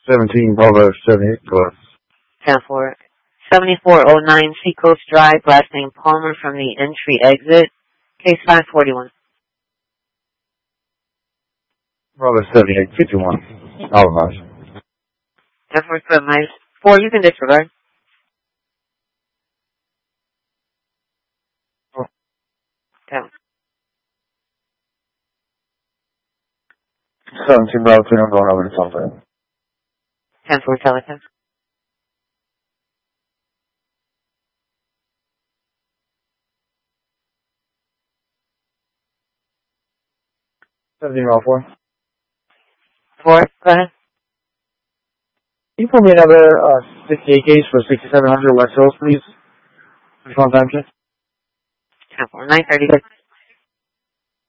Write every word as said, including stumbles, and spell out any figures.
seventeen Bravo seventy-eight plus. ten four. seventy-four oh nine Seacoast Drive, last name Palmer from the entry exit. Case five forty-one. Bravo seventy-eight fifty-one. All of us. ten four seven four, you can disregard. Oh. ten. seventeen Bravo two, I'm going over to something. ten four telecast. seventeen Bravo four. four, go ahead. Can you pull me another uh, sixty-eight case for sixty-seven hundred West Hills, please? Which one time check? ten four, nine thirty.